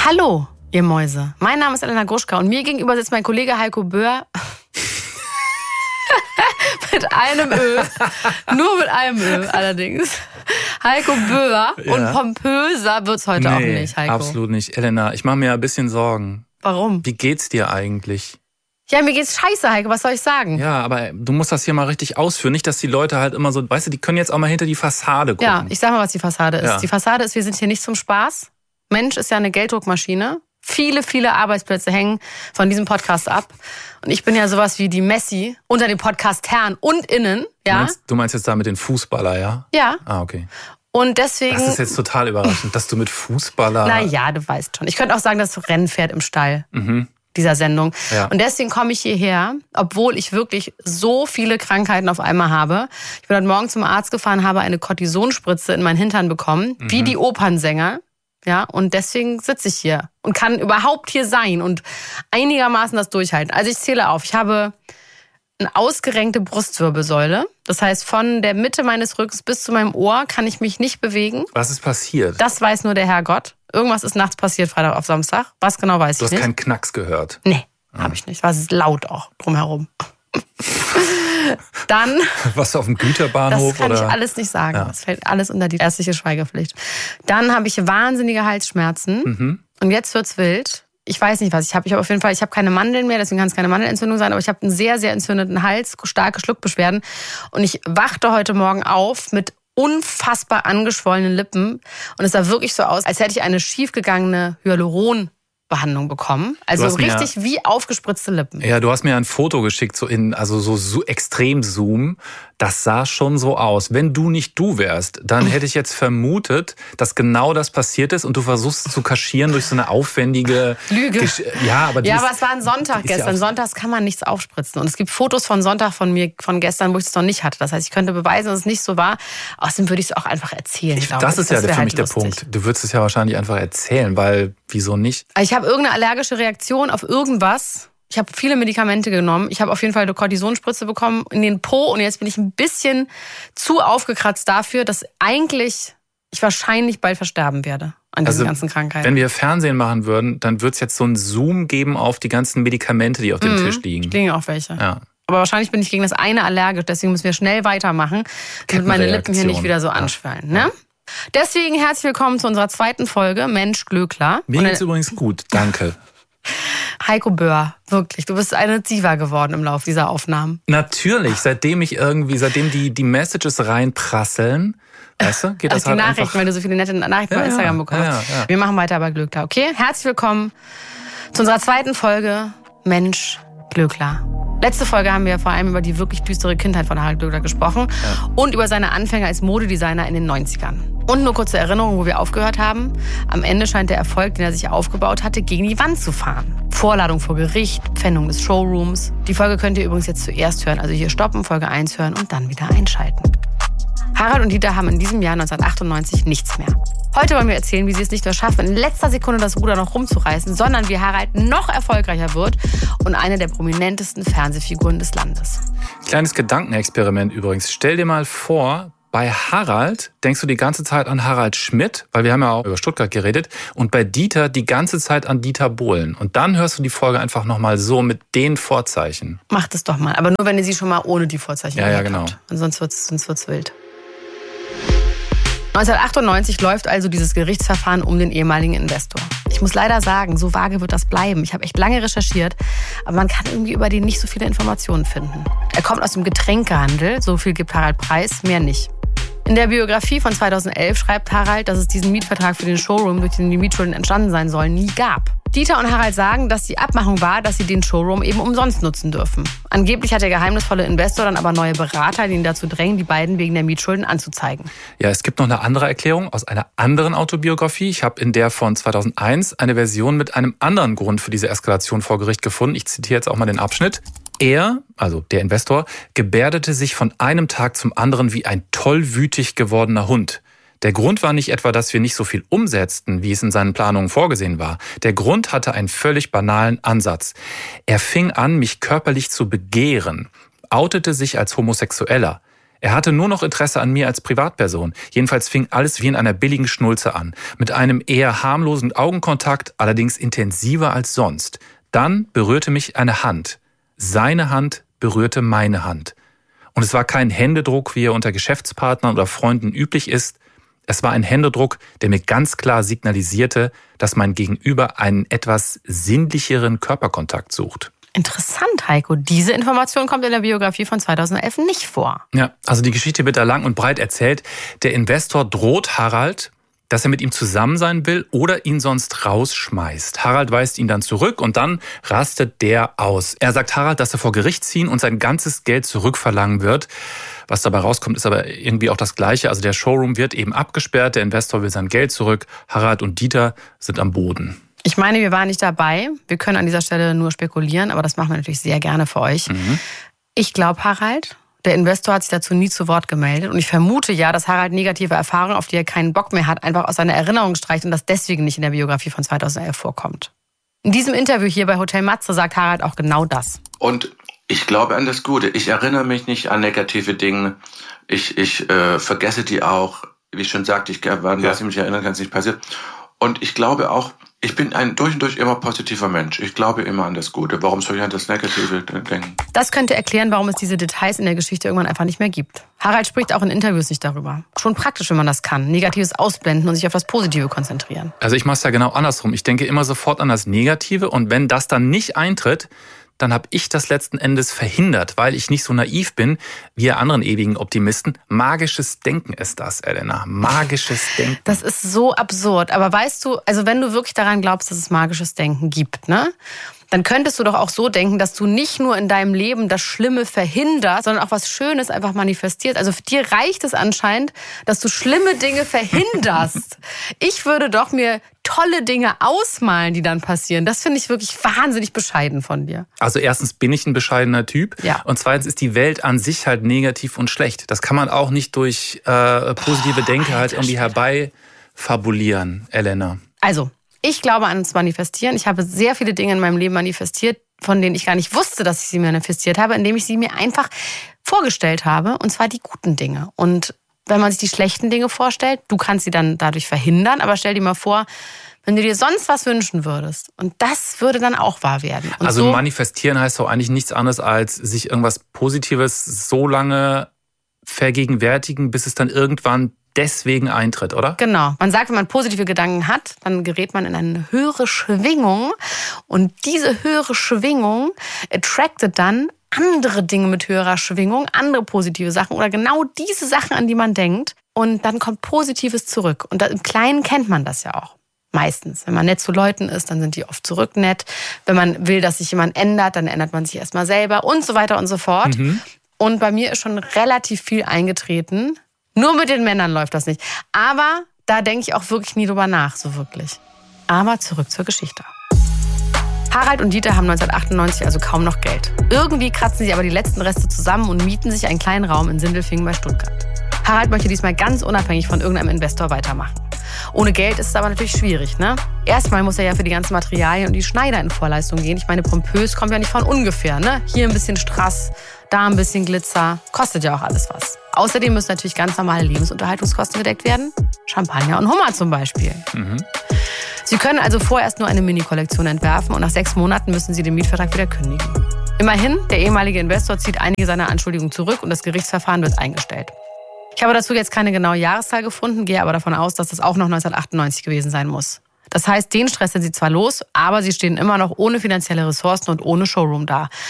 Hallo, ihr Mäuse. Mein Name ist Elena Gruschka und mir gegenüber sitzt mein Kollege Heiko Böhr. Mit einem Ö. Nur mit einem Ö allerdings. Heiko Böhr. Ja. Und pompöser wird's heute auch nicht, Heiko. Absolut nicht. Elena, ich mache mir ein bisschen Sorgen. Warum? Wie geht's dir eigentlich? Ja, mir geht's scheiße, Heiko, was soll ich sagen? Ja, aber du musst das hier mal richtig ausführen. Nicht, dass die Leute halt immer so, weißt du, die können jetzt auch mal hinter die Fassade gucken. Ja, ich sag mal, was die Fassade ist. Ja. Die Fassade ist, wir sind hier nicht zum Spaß. Mensch ist ja eine Gelddruckmaschine. Viele, viele Arbeitsplätze hängen von diesem Podcast ab. Und ich bin ja sowas wie die Messi unter den Podcast-Herren und Innen. Ja? Du meinst jetzt da mit den Fußballer, ja? Ja. Ah, okay. Und deswegen... Das ist jetzt total überraschend, dass du mit Fußballer... Naja, du weißt schon. Ich könnte auch sagen, das Rennpferd im Stall dieser Sendung. Ja. Und deswegen komme ich hierher, obwohl ich wirklich so viele Krankheiten auf einmal habe. Ich bin heute Morgen zum Arzt gefahren, habe eine Kortisonspritze in meinen Hintern bekommen, wie die Opernsänger. Ja, und deswegen sitze ich hier und kann überhaupt hier sein und einigermaßen das durchhalten. Also ich zähle auf, ich habe eine ausgerenkte Brustwirbelsäule. Das heißt, von der Mitte meines Rückens bis zu meinem Ohr kann ich mich nicht bewegen. Was ist passiert? Das weiß nur der Herrgott. Irgendwas ist nachts passiert, Freitag auf Samstag. Was genau weiß ich nicht. Du hast keinen Knacks gehört? Nee, habe ich nicht. War es laut auch drumherum. Dann... Warst du auf dem Güterbahnhof? Das kann oder? ich alles nicht sagen. Ja. Das fällt alles unter die ärztliche Schweigepflicht. Dann habe ich wahnsinnige Halsschmerzen. Und jetzt wird's wild. Ich weiß nicht, was ich habe. Ich habe auf jeden Fall, ich habe keine Mandeln mehr, deswegen kann es keine Mandelentzündung sein, aber ich habe einen sehr, sehr entzündeten Hals, starke Schluckbeschwerden. Und ich wachte heute Morgen auf mit unfassbar angeschwollenen Lippen. Und es sah wirklich so aus, als hätte ich eine schiefgegangene Hyaluron-Behandlung bekommen. Also richtig wie aufgespritzte Lippen. Ja, du hast mir ein Foto geschickt, so extrem Zoom. Das sah schon so aus. Wenn du nicht du wärst, dann hätte ich jetzt vermutet, dass genau das passiert ist und du versuchst zu kaschieren durch so eine aufwendige Lüge. Aber es war ein Sonntag gestern. Sonntags kann man nichts aufspritzen. Und es gibt Fotos von Sonntag von mir, von gestern, wo ich es noch nicht hatte. Das heißt, ich könnte beweisen, dass es nicht so war. Außerdem würde ich es auch einfach erzählen. Das ist ja für mich der Punkt. Du würdest es ja wahrscheinlich einfach erzählen, weil wieso nicht? Ich habe irgendeine allergische Reaktion auf irgendwas. Ich habe viele Medikamente genommen. Ich habe auf jeden Fall eine Kortisonspritze bekommen in den Po. Und jetzt bin ich ein bisschen zu aufgekratzt dafür, dass eigentlich ich wahrscheinlich bald versterben werde an diesen ganzen Krankheiten. Wenn wir Fernsehen machen würden, dann würde es jetzt so einen Zoom geben auf die ganzen Medikamente, die auf dem Tisch liegen. Liegen auch welche. Ja. Aber wahrscheinlich bin ich gegen das eine allergisch. Deswegen müssen wir schnell weitermachen, damit meine Lippen hier nicht wieder so anschwellen. Ne? Deswegen herzlich willkommen zu unserer zweiten Folge Mensch Glöckler. Mir geht's übrigens gut, danke. Heiko Böhr, wirklich, du bist eine Diva geworden im Laufe dieser Aufnahmen. Natürlich, seitdem die Messages reinprasseln, weißt du, geht das die halt Nachrichten, einfach. weil du so viele nette Nachrichten bei Instagram bekommst. Ja. Wir machen weiter bei Glöckler, okay? Herzlich willkommen zu unserer zweiten Folge Mensch Glöckler. Letzte Folge haben wir vor allem über die wirklich düstere Kindheit von Harald Glöckler gesprochen und über seine Anfänge als Modedesigner in den 90ern. Und nur kurze Erinnerung, wo wir aufgehört haben. Am Ende scheint der Erfolg, den er sich aufgebaut hatte, gegen die Wand zu fahren. Vorladung vor Gericht, Pfändung des Showrooms. Die Folge könnt ihr übrigens jetzt zuerst hören. Also hier stoppen, Folge 1 hören und dann wieder einschalten. Harald und Dieter haben in diesem Jahr 1998 nichts mehr. Heute wollen wir erzählen, wie sie es nicht nur schaffen, in letzter Sekunde das Ruder noch rumzureißen, sondern wie Harald noch erfolgreicher wird und eine der prominentesten Fernsehfiguren des Landes. Kleines Gedankenexperiment übrigens. Stell dir mal vor, bei Harald denkst du die ganze Zeit an Harald Schmidt, weil wir haben ja auch über Stuttgart geredet, und bei Dieter die ganze Zeit an Dieter Bohlen. Und dann hörst du die Folge einfach nochmal so mit den Vorzeichen. Mach das doch mal, aber nur wenn ihr sie schon mal ohne die Vorzeichen Ja, genau. habt. Sonst wird's wild. 1998 läuft also dieses Gerichtsverfahren um den ehemaligen Investor. Ich muss leider sagen, so vage wird das bleiben. Ich habe echt lange recherchiert, aber man kann irgendwie über den nicht so viele Informationen finden. Er kommt aus dem Getränkehandel, so viel gibt Harald preis, mehr nicht. In der Biografie von 2011 schreibt Harald, dass es diesen Mietvertrag für den Showroom, durch den die Mietschulden entstanden sein sollen, nie gab. Dieter und Harald sagen, dass die Abmachung war, dass sie den Showroom eben umsonst nutzen dürfen. Angeblich hat der geheimnisvolle Investor dann aber neue Berater, die ihn dazu drängen, die beiden wegen der Mietschulden anzuzeigen. Ja, es gibt noch eine andere Erklärung aus einer anderen Autobiografie. Ich habe in der von 2001 eine Version mit einem anderen Grund für diese Eskalation vor Gericht gefunden. Ich zitiere jetzt auch mal den Abschnitt. Er, also der Investor, gebärdete sich von einem Tag zum anderen wie ein tollwütig gewordener Hund. Der Grund war nicht etwa, dass wir nicht so viel umsetzten, wie es in seinen Planungen vorgesehen war. Der Grund hatte einen völlig banalen Ansatz. Er fing an, mich körperlich zu begehren, outete sich als Homosexueller. Er hatte nur noch Interesse an mir als Privatperson. Jedenfalls fing alles wie in einer billigen Schnulze an. Mit einem eher harmlosen Augenkontakt, allerdings intensiver als sonst. Dann berührte mich eine Hand. Seine Hand berührte meine Hand. Und es war kein Händedruck, wie er unter Geschäftspartnern oder Freunden üblich ist. Es war ein Händedruck, der mir ganz klar signalisierte, dass mein Gegenüber einen etwas sinnlicheren Körperkontakt sucht. Interessant, Heiko. Diese Information kommt in der Biografie von 2011 nicht vor. Ja, also die Geschichte wird da lang und breit erzählt. Der Investor droht Harald, dass er mit ihm zusammen sein will oder ihn sonst rausschmeißt. Harald weist ihn dann zurück und dann rastet der aus. Er sagt Harald, dass er vor Gericht ziehen und sein ganzes Geld zurückverlangen wird. Was dabei rauskommt, ist aber irgendwie auch das Gleiche. Also der Showroom wird eben abgesperrt, der Investor will sein Geld zurück. Harald und Dieter sind am Boden. Ich meine, wir waren nicht dabei. Wir können an dieser Stelle nur spekulieren, aber das machen wir natürlich sehr gerne für euch. Ich glaube, Harald, der Investor hat sich dazu nie zu Wort gemeldet. Und ich vermute ja, dass Harald negative Erfahrungen, auf die er keinen Bock mehr hat, einfach aus seiner Erinnerung streicht und das deswegen nicht in der Biografie von 2011 vorkommt. In diesem Interview hier bei Hotel Matze sagt Harald auch genau das. Und ich glaube an das Gute. Ich erinnere mich nicht an negative Dinge. Ich vergesse die auch. Wie ich schon sagte, was ich mich erinnern kann, ist nicht passiert. Und ich glaube auch, ich bin ein durch und durch immer positiver Mensch. Ich glaube immer an das Gute. Warum soll ich an das Negative denken? Das könnte erklären, warum es diese Details in der Geschichte irgendwann einfach nicht mehr gibt. Harald spricht auch in Interviews nicht darüber. Schon praktisch, wenn man das kann. Negatives ausblenden und sich auf das Positive konzentrieren. Also ich mache es ja genau andersrum. Ich denke immer sofort an das Negative und wenn das dann nicht eintritt, dann habe ich das letzten Endes verhindert, weil ich nicht so naiv bin wie ihr anderen ewigen Optimisten. Magisches Denken ist das, Elena. Magisches Denken. Das ist so absurd. Aber weißt du, also wenn du wirklich daran glaubst, dass es magisches Denken gibt, ne? Dann könntest du doch auch so denken, dass du nicht nur in deinem Leben das Schlimme verhinderst, sondern auch was Schönes einfach manifestierst. Also für dir reicht es anscheinend, dass du schlimme Dinge verhinderst. Ich würde doch mir tolle Dinge ausmalen, die dann passieren. Das finde ich wirklich wahnsinnig bescheiden von dir. Also erstens bin ich ein bescheidener Typ. Ja. Und zweitens ist die Welt an sich halt negativ und schlecht. Das kann man auch nicht durch positive Denke halt irgendwie herbeifabulieren, Elena. Also, ich glaube ans Manifestieren. Ich habe sehr viele Dinge in meinem Leben manifestiert, von denen ich gar nicht wusste, dass ich sie manifestiert habe, indem ich sie mir einfach vorgestellt habe, und zwar die guten Dinge. Und wenn man sich die schlechten Dinge vorstellt, du kannst sie dann dadurch verhindern, aber stell dir mal vor, wenn du dir sonst was wünschen würdest und das würde dann auch wahr werden. Und also so manifestieren heißt doch eigentlich nichts anderes als sich irgendwas Positives so lange vergegenwärtigen, bis es dann irgendwann deswegen eintritt, oder? Genau. Man sagt, wenn man positive Gedanken hat, dann gerät man in eine höhere Schwingung. Und diese höhere Schwingung attractet dann andere Dinge mit höherer Schwingung, andere positive Sachen oder genau diese Sachen, an die man denkt. Und dann kommt Positives zurück. Und im Kleinen kennt man das ja auch. Meistens. Wenn man nett zu Leuten ist, dann sind die oft zurück nett. Wenn man will, dass sich jemand ändert, dann ändert man sich erstmal selber und so weiter und so fort. Und bei mir ist schon relativ viel eingetreten. Nur mit den Männern läuft das nicht. Aber da denke ich auch wirklich nie drüber nach, so wirklich. Aber zurück zur Geschichte. Harald und Dieter haben 1998 also kaum noch Geld. Irgendwie kratzen sie aber die letzten Reste zusammen und mieten sich einen kleinen Raum in Sindelfingen bei Stuttgart. Harald möchte diesmal ganz unabhängig von irgendeinem Investor weitermachen. Ohne Geld ist es aber natürlich schwierig, ne? Erstmal muss er ja für die ganzen Materialien und die Schneider in Vorleistung gehen. Ich meine, pompös kommt ja nicht von ungefähr, ne? Hier ein bisschen Strass, da ein bisschen Glitzer. Kostet ja auch alles was. Außerdem müssen natürlich ganz normale Lebensunterhaltungskosten gedeckt werden. Champagner und Hummer zum Beispiel. Sie können also vorerst nur eine Mini-Kollektion entwerfen und nach 6 Monaten müssen Sie den Mietvertrag wieder kündigen. Immerhin, der ehemalige Investor zieht einige seiner Anschuldigungen zurück und das Gerichtsverfahren wird eingestellt. Ich habe dazu jetzt keine genaue Jahreszahl gefunden, gehe aber davon aus, dass das auch noch 1998 gewesen sein muss. Das heißt, den Stress sind sie zwar los, aber sie stehen immer noch ohne finanzielle Ressourcen und ohne Showroom da.